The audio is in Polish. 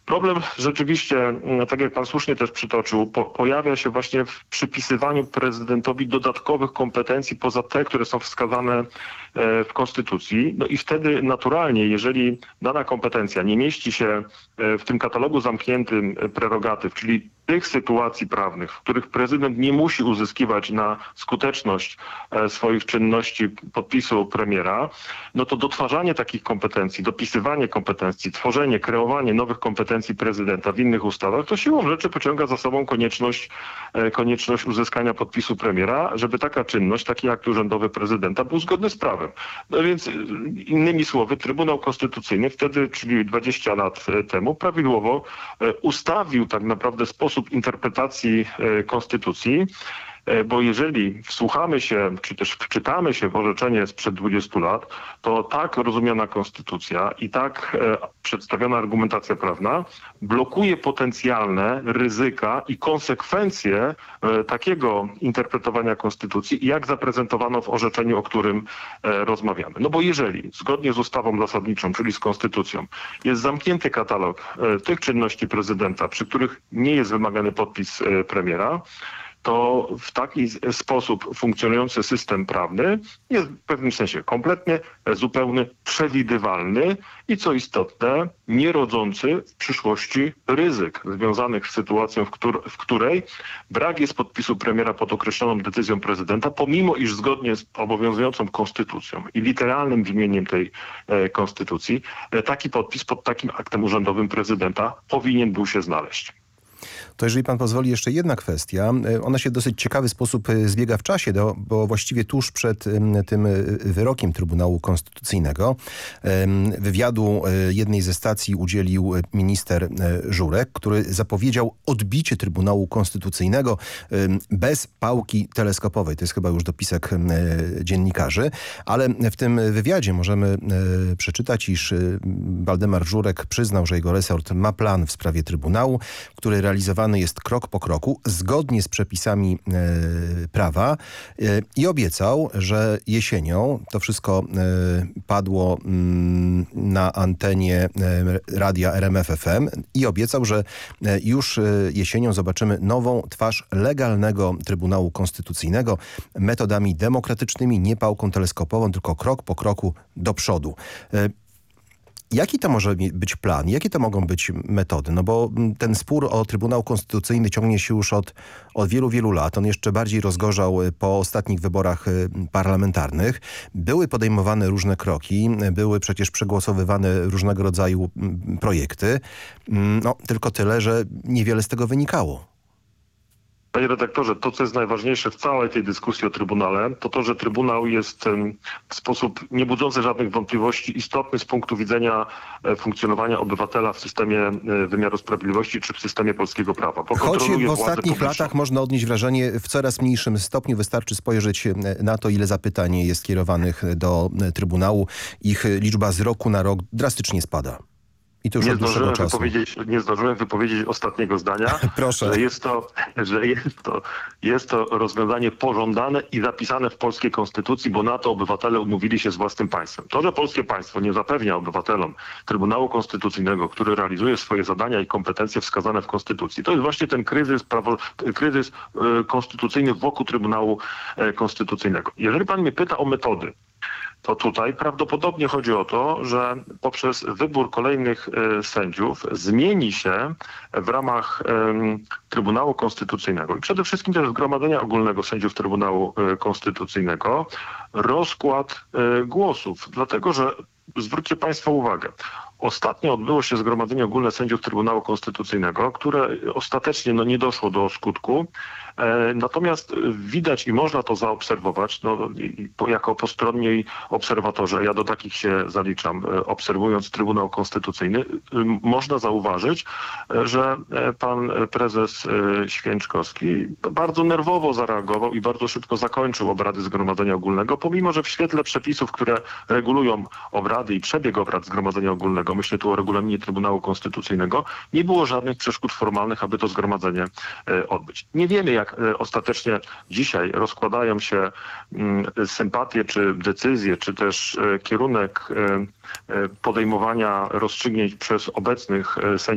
Problem rzeczywiście, tak jak pan słusznie też przytoczył, pojawia się właśnie w przypisywaniu prezydentowi dodatkowych kompetencji poza te, które są wskazane w Konstytucji. No i wtedy naturalnie, jeżeli dana kompetencja nie mieści się w tym katalogu zamkniętym prerogatyw, czyli tych sytuacji prawnych, w których prezydent nie musi uzyskiwać na skuteczność swoich czynności podpisu premiera, no to dotwarzanie takich kompetencji, dopisywanie kompetencji, tworzenie, kreowanie nowych kompetencji prezydenta w innych ustawach, to siłą rzeczy pociąga za sobą konieczność uzyskania podpisu premiera, żeby taka czynność, taki akt urzędowy prezydenta był zgodny z prawem. No więc innymi słowy, Trybunał Konstytucyjny wtedy, czyli 20 lat temu, prawidłowo ustawił tak naprawdę sposób interpretacji Konstytucji, bo jeżeli wsłuchamy się, czy też wczytamy się w orzeczenie sprzed 20 lat, to tak rozumiana konstytucja i tak przedstawiona argumentacja prawna blokuje potencjalne ryzyka i konsekwencje takiego interpretowania konstytucji, jak zaprezentowano w orzeczeniu, o którym rozmawiamy. No bo jeżeli zgodnie z ustawą zasadniczą, czyli z konstytucją, jest zamknięty katalog tych czynności prezydenta, przy których nie jest wymagany podpis premiera, to w taki sposób funkcjonujący system prawny jest w pewnym sensie kompletnie zupełny, przewidywalny i co istotne, nie rodzący w przyszłości ryzyk związanych z sytuacją, w której brak jest podpisu premiera pod określoną decyzją prezydenta, pomimo iż zgodnie z obowiązującą konstytucją i literalnym brzmieniem tej konstytucji, taki podpis pod takim aktem urzędowym prezydenta powinien był się znaleźć. To jeżeli pan pozwoli, jeszcze jedna kwestia. Ona się w dosyć ciekawy sposób zbiega w czasie, bo właściwie tuż przed tym wyrokiem Trybunału Konstytucyjnego wywiadu jednej ze stacji udzielił minister Żurek, który zapowiedział odbicie Trybunału Konstytucyjnego bez pałki teleskopowej. To jest chyba już dopisek dziennikarzy, ale w tym wywiadzie możemy przeczytać, iż Waldemar Żurek przyznał, że jego resort ma plan w sprawie Trybunału, który realizowany jest krok po kroku, zgodnie z przepisami prawa i obiecał, że jesienią, to wszystko padło na antenie radia RMF FM i obiecał, że już jesienią zobaczymy nową twarz legalnego Trybunału Konstytucyjnego metodami demokratycznymi, nie pałką teleskopową, tylko krok po kroku do przodu. Jaki to może być plan? Jakie to mogą być metody? No bo ten spór o Trybunał Konstytucyjny ciągnie się już od wielu, wielu lat. On jeszcze bardziej rozgorzał po ostatnich wyborach parlamentarnych. Były podejmowane różne kroki, były przecież przegłosowywane różnego rodzaju projekty. No, tylko tyle, że niewiele z tego wynikało. Panie redaktorze, to co jest najważniejsze w całej tej dyskusji o Trybunale, to, że Trybunał jest w sposób nie budzący żadnych wątpliwości istotny z punktu widzenia funkcjonowania obywatela w systemie wymiaru sprawiedliwości czy w systemie polskiego prawa. Choć w ostatnich latach można odnieść wrażenie, w coraz mniejszym stopniu wystarczy spojrzeć na to, ile zapytań jest kierowanych do Trybunału. Ich liczba z roku na rok drastycznie spada. I to już nie zdążyłem wypowiedzieć ostatniego zdania. Proszę. Że jest to rozwiązanie pożądane i zapisane w polskiej konstytucji, bo na to obywatele umówili się z własnym państwem. To, że polskie państwo nie zapewnia obywatelom Trybunału Konstytucyjnego, który realizuje swoje zadania i kompetencje wskazane w konstytucji, to jest właśnie ten kryzys konstytucyjny wokół Trybunału Konstytucyjnego. Jeżeli pan mnie pyta o metody, to tutaj prawdopodobnie chodzi o to, że poprzez wybór kolejnych sędziów zmieni się w ramach Trybunału Konstytucyjnego i przede wszystkim też Zgromadzenia Ogólnego Sędziów Trybunału Konstytucyjnego rozkład głosów. Dlatego, że zwróćcie państwo uwagę, ostatnio odbyło się Zgromadzenie Ogólne Sędziów Trybunału Konstytucyjnego, które ostatecznie nie doszło do skutku. Natomiast widać i można to zaobserwować, jako postronni obserwatorzy, ja do takich się zaliczam, obserwując Trybunał Konstytucyjny, można zauważyć, że pan prezes Święczkowski bardzo nerwowo zareagował i bardzo szybko zakończył obrady Zgromadzenia Ogólnego, pomimo że w świetle przepisów, które regulują obrady i przebieg obrad Zgromadzenia Ogólnego, myślę tu o regulaminie Trybunału Konstytucyjnego, nie było żadnych przeszkód formalnych, aby to zgromadzenie odbyć. Nie wiemy, jak ostatecznie dzisiaj rozkładają się sympatie, czy decyzje, czy też kierunek podejmowania rozstrzygnięć przez obecnych sędziów